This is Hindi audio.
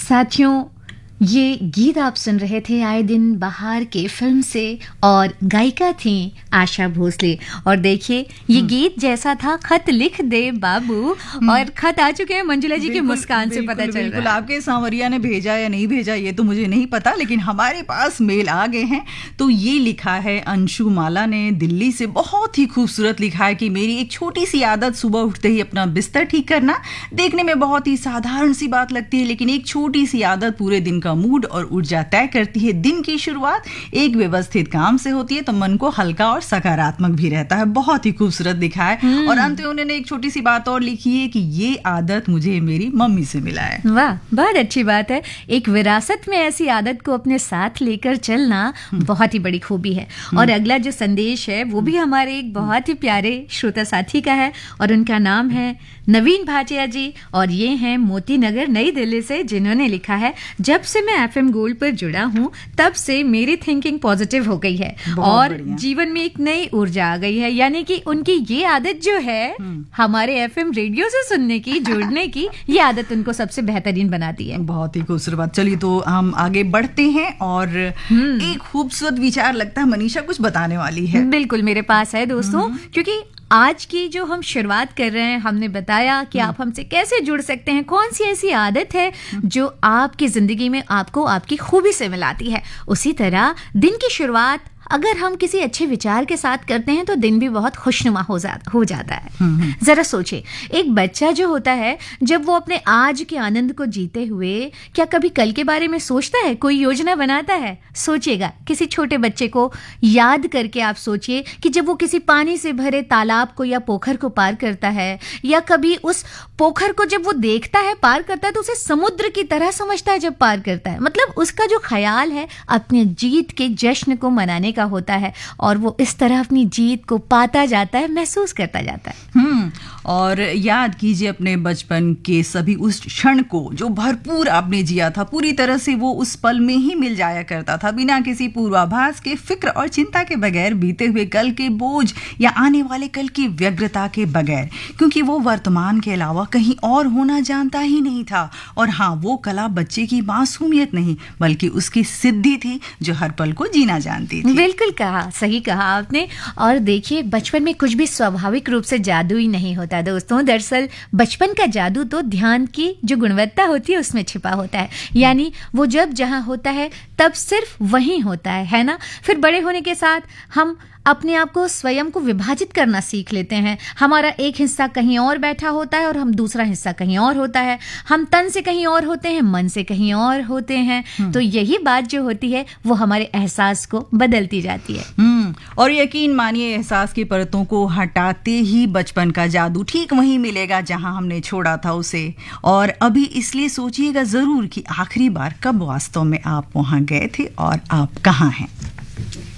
साथियों, ये गीत आप सुन रहे थे आए दिन बाहर के फिल्म से और गायिका थी आशा भोसले। और देखिए ये गीत जैसा था खत लिख दे बाबू, और खत आ चुके हैं मंजुला जी की मुस्कान से पता चल रहा है। आपके सांवरिया ने भेजा या नहीं भेजा ये तो मुझे नहीं पता, लेकिन हमारे पास मेल आ गए हैं। तो ये लिखा है अंशु माला ने दिल्ली से, बहुत ही खूबसूरत लिखा है कि मेरी एक छोटी सी आदत सुबह उठते ही अपना बिस्तर ठीक करना। देखने में बहुत ही साधारण सी बात लगती है, लेकिन एक छोटी सी आदत पूरे दिन का मूड और ऊर्जा तय करती है। दिन की शुरुआत एक व्यवस्थित काम से होती है तो मन को हल्का और सकारात्मक भी रहता है। बहुत ही खूबसूरत लिखा है। और अंत में उन्होंने एक छोटी सी बात और लिखी है कि ये आदत मुझे मेरी मम्मी से मिला है। वाह, बहुत अच्छी बात है। एक विरासत में ऐसी आदत को अपने साथ लेकर चलना बहुत ही बड़ी खूबी है। और अगला जो संदेश है वो भी हमारे एक बहुत ही प्यारे श्रोता साथी का है, और उनका नाम है नवीन भाटिया जी, और ये हैं मोती नगर नई दिल्ली से, जिन्होंने लिखा है, जब से मैं एफएम गोल्ड पर जुड़ा हूँ तब से मेरी थिंकिंग पॉजिटिव हो गई है और जीवन में एक नई ऊर्जा आ गई है। यानी कि उनकी ये आदत जो है हमारे एफएम रेडियो से सुनने की, जुड़ने की, ये आदत उनको सबसे बेहतरीन बनाती है। बहुत ही खूबसूरत बात। चलिए तो हम आगे बढ़ते हैं, और एक खूबसूरत विचार लगता है मनीषा कुछ बताने वाली है। बिल्कुल मेरे पास है दोस्तों, क्योंकि आज की जो हम शुरुआत कर रहे हैं, हमने बताया कि आप हमसे कैसे जुड़ सकते हैं, कौन सी ऐसी आदत है जो आपकी जिंदगी में आपको आपकी खूबी से मिलाती है। उसी तरह दिन की शुरुआत अगर हम किसी अच्छे विचार के साथ करते हैं तो दिन भी बहुत खुशनुमा हो जाता है। जरा सोचिए, एक बच्चा जो होता है जब वो अपने आज के आनंद को जीते हुए क्या कभी कल के बारे में सोचता है, कोई योजना बनाता है? सोचिएगा, किसी छोटे बच्चे को याद करके आप सोचिए कि जब वो किसी पानी से भरे तालाब को या पोखर को पार करता है, या कभी उस पोखर को जब वो देखता है पार करता है तो उसे समुद्र की तरह समझता है जब पार करता है। मतलब उसका जो ख्याल है अपनी जीत के जश्न को मनाने का होता है, और वो इस तरह अपनी जीत को पाता जाता है, महसूस करता जाता है। और याद कीजिए अपने बचपन के सभी उस क्षण को जो भरपूर आपने जिया था। पूरी तरह से वो उस पल में ही मिल जाया करता था, बिना किसी पूर्वाभास के, फिक्र और चिंता के बगैर, बीते हुए कल के बोझ या आने वाले कल की व्यग्रता के बगैर, क्योंकि वो वर्तमान के अलावा कहीं और होना जानता ही नहीं था। और हाँ, वो कला बच्चे की मासूमियत नहीं बल्कि उसकी सिद्धि थी जो हर पल को जीना जानती थी। बिल्कुल कहा, सही कहा आपने। और देखिए, बचपन में कुछ भी स्वाभाविक रूप से जादू ही नहीं होता दोस्तों। दरअसल बचपन का जादू तो ध्यान की जो गुणवत्ता होती है उसमें छिपा होता है। यानी वो जब जहां होता है तब सिर्फ वहीं होता है ना। फिर बड़े होने के साथ हम अपने आप को, स्वयं को विभाजित करना सीख लेते हैं। हमारा एक हिस्सा कहीं और बैठा होता है और हम दूसरा हिस्सा कहीं और होता है। हम तन से कहीं और होते हैं, मन से कहीं और होते हैं। तो यही बात जो होती है वो हमारे एहसास को बदलती जाती है। और यकीन मानिए, एहसास की परतों को हटाते ही बचपन का जादू ठीक वहीं मिलेगा जहां हमने छोड़ा था उसे। और अभी इसलिए सोचिएगा जरूर कि आखिरी बार कब वास्तव में आप वहां गए थे और आप कहां हैं।